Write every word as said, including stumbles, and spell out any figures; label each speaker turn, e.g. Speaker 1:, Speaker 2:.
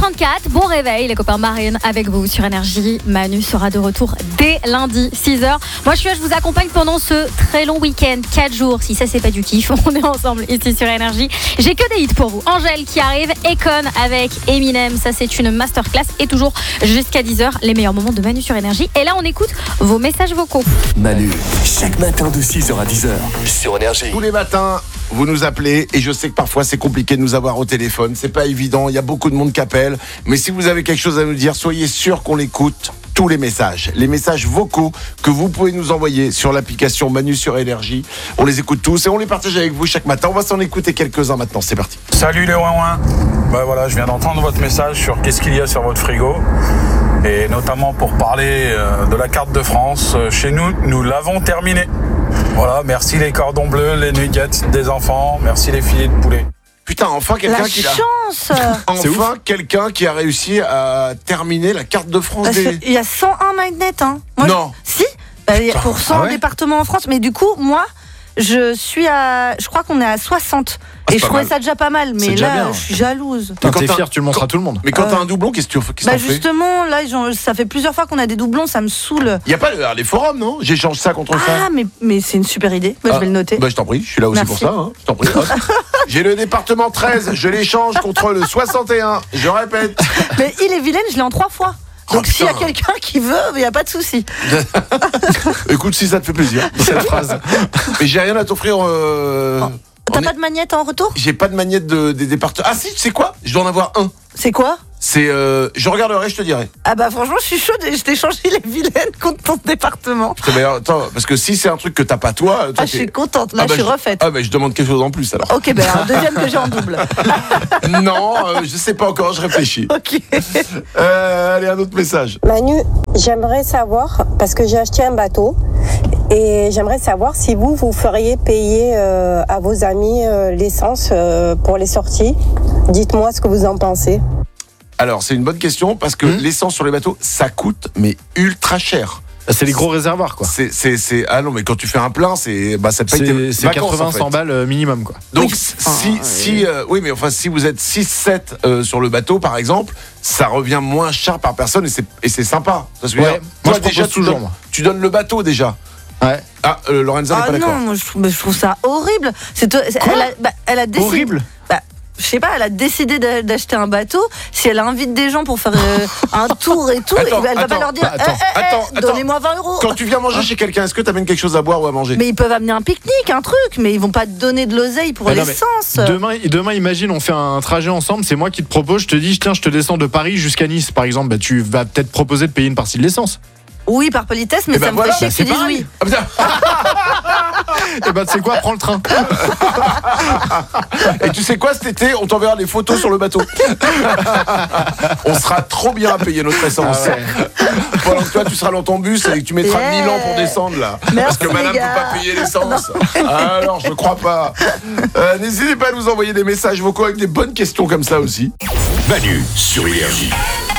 Speaker 1: trente-quatre, bon réveil les copains. Marine avec vous sur Énergie. Manu sera de retour dès lundi six heures. Moi je suis là, je vous accompagne pendant ce très long week-end, quatre jours. Si ça c'est pas du kiff, on est ensemble ici sur Énergie. J'ai que des hits pour vous. Angèle qui arrive, Akon avec Eminem, ça c'est une masterclass. Et toujours jusqu'à dix heures, les meilleurs moments de Manu sur Énergie. Et là on écoute vos messages vocaux.
Speaker 2: Manu, chaque matin de six heures à dix heures sur Énergie.
Speaker 3: Tous les matins, vous nous appelez et je sais que parfois c'est compliqué de nous avoir au téléphone. C'est pas évident, il y a beaucoup de monde qui appelle. Mais si vous avez quelque chose à nous dire, soyez sûr qu'on l'écoute. Tous les messages, les messages vocaux que vous pouvez nous envoyer sur l'application Manu sur Énergie. On les écoute tous et on les partage avec vous chaque matin. On va s'en écouter quelques-uns maintenant. C'est parti.
Speaker 4: Salut les ouin-ouin. Bah voilà, je viens d'entendre votre message sur qu'est-ce qu'il y a sur votre frigo. Et notamment pour parler euh, de la carte de France. Euh, chez nous, nous l'avons terminée. Voilà, merci les cordons bleus, les nuggets des enfants. Merci les filets de poulet.
Speaker 3: Putain, enfin quelqu'un
Speaker 5: La
Speaker 3: qui l'a.
Speaker 5: chance.
Speaker 3: Enfin quelqu'un qui a réussi à terminer la carte de France.
Speaker 5: Parce
Speaker 3: Des...
Speaker 5: qu'il y a cent un magnets. Hein. Moi,
Speaker 3: non.
Speaker 5: Je... Si, bah, il y a pour cent
Speaker 3: ah ouais
Speaker 5: départements en France. Mais du coup, moi, je suis à. Je crois qu'on est à soixante.
Speaker 3: Ah,
Speaker 5: et je trouvais
Speaker 3: mal.
Speaker 5: ça déjà pas mal. Mais
Speaker 6: déjà
Speaker 5: là,
Speaker 6: bien.
Speaker 5: je suis jalouse.
Speaker 6: Quand
Speaker 3: quand
Speaker 6: t'es
Speaker 3: t'as-
Speaker 6: fier, tu le montres à tout le monde.
Speaker 3: Mais quand
Speaker 5: Euh,
Speaker 3: t'as un doublon, qu'est-ce que tu qu'est-ce
Speaker 5: Bah
Speaker 3: que t'en fais?
Speaker 5: justement, là, j'en- ça fait plusieurs fois qu'on a des doublons, ça me saoule.
Speaker 3: Il y a pas le- les forums, non? J'échange ça contre ça.
Speaker 5: Ah, mais, mais c'est une super idée. Bah,
Speaker 3: Ah,
Speaker 5: je vais le noter.
Speaker 3: Bah, je t'en prie, je suis là aussi
Speaker 5: Merci.
Speaker 3: pour ça. Hein. Je t'en prie. Hop. J'ai le département treize, je l'échange contre le soixante et un. Je répète.
Speaker 5: Mais il est vilaine, je l'ai en trois fois.
Speaker 3: Oh,
Speaker 5: Donc s'il y a
Speaker 3: putain.
Speaker 5: quelqu'un qui veut, il n'y a pas de souci.
Speaker 3: Écoute, si ça te fait plaisir.
Speaker 6: Cette phrase.
Speaker 3: Mais j'ai rien à t'offrir. Euh...
Speaker 5: Oh. T'as
Speaker 3: on
Speaker 5: pas
Speaker 3: est-
Speaker 5: de magnette en retour?
Speaker 3: J'ai pas de magnette de, des départements. Ah si, tu sais quoi? Je dois en avoir un.
Speaker 5: C'est quoi?
Speaker 3: C'est. Euh... Je regarderai, je te dirai.
Speaker 5: Ah bah franchement, je suis chaude et je t'ai changé les vilaines contre ton département.
Speaker 3: Putain, mais attends, parce que si c'est un truc que t'as pas toi. toi
Speaker 5: Ah, je
Speaker 3: t'es-
Speaker 5: suis contente, là,
Speaker 3: Ah, bah,
Speaker 5: je suis refaite.
Speaker 3: Ah, bah, je demande quelque chose en plus alors.
Speaker 5: Ok, ben un deuxième que j'ai en double.
Speaker 3: Non, euh, je sais pas encore, je réfléchis.
Speaker 5: Ok.
Speaker 3: Euh, allez, un autre message.
Speaker 7: Manu, j'aimerais savoir, parce que j'ai acheté un bateau, et j'aimerais savoir si vous, vous feriez payer euh, à vos amis euh, l'essence euh, pour les sorties. Dites-moi ce que vous en pensez.
Speaker 3: Alors, c'est une bonne question parce que
Speaker 6: Mmh.
Speaker 3: l'essence sur les bateaux, ça coûte mais ultra cher.
Speaker 6: C'est les gros réservoirs, quoi.
Speaker 3: C'est, c'est, c'est, ah non, mais quand tu fais un plein, c'est, bah, ça paye tes
Speaker 6: C'est c'est
Speaker 3: vacances,
Speaker 6: quatre-vingts
Speaker 3: en fait.
Speaker 6: cent balles euh, minimum, quoi.
Speaker 3: Donc,
Speaker 5: Oui.
Speaker 3: si,
Speaker 5: Ah,
Speaker 3: si, euh, oui, mais enfin, si vous êtes six sept euh, sur le bateau, par exemple, ça revient moins cher par personne et c'est, et c'est sympa. Ça se veut
Speaker 6: Ouais.
Speaker 3: dire,
Speaker 6: Moi,
Speaker 3: toi,
Speaker 6: je
Speaker 3: déjà,
Speaker 6: propose
Speaker 3: tu
Speaker 6: toujours,
Speaker 3: donnes,
Speaker 6: moi.
Speaker 3: tu donnes le bateau déjà.
Speaker 6: Ouais.
Speaker 3: Ah, euh, Lorenza n'est
Speaker 5: Ah
Speaker 3: pas d'accord.
Speaker 5: non, moi, je, trouve- mais je trouve ça horrible. C'est toi- c'est- elle, a, bah, elle a décidé.
Speaker 6: Horrible.
Speaker 5: Bah, je sais pas, elle a décidé d'a- d'acheter un bateau. Si elle invite des gens pour faire euh, un tour et tout,
Speaker 3: Attends,
Speaker 5: et ben, elle va
Speaker 3: attends,
Speaker 5: pas leur dire
Speaker 6: bah, attends,
Speaker 5: Eh, eh, eh,
Speaker 3: attends, attends.
Speaker 5: donnez-moi vingt euros.
Speaker 3: Quand tu viens manger chez quelqu'un, est-ce que tu amènes quelque chose à boire ou à manger?
Speaker 5: Mais ils peuvent amener un pique-nique, un truc, mais ils vont pas te donner de l'oseille pour
Speaker 6: Mais non, mais
Speaker 5: l'essence.
Speaker 6: Demain, demain, imagine, on fait un trajet ensemble. C'est moi qui te propose. Je te dis, tiens, je te descends de Paris jusqu'à Nice, par exemple. Bah, tu vas peut-être proposer de payer une partie de l'essence.
Speaker 5: Oui, par politesse, mais
Speaker 3: Eh ben
Speaker 5: ça me
Speaker 3: voilà,
Speaker 5: fait chier
Speaker 6: bah,
Speaker 5: que tu
Speaker 6: c'est
Speaker 5: dises
Speaker 6: pareil.
Speaker 5: oui.
Speaker 3: Ah, putain.
Speaker 6: Et bah, tu sais quoi, prends le train.
Speaker 3: Et tu sais quoi, cet été, on t'enverra des photos sur le bateau. On sera trop bien à payer notre essence. Pendant que toi, tu seras dans ton bus et que tu mettras
Speaker 5: Yeah.
Speaker 3: mille ans pour descendre là.
Speaker 5: Merci,
Speaker 3: Parce que madame
Speaker 5: les
Speaker 3: ne peut
Speaker 5: gars.
Speaker 3: pas payer l'essence. Alors, je ne crois pas. Euh, n'hésitez pas à nous envoyer des messages vocaux avec des bonnes questions comme ça aussi.
Speaker 2: Manu sur Énergie.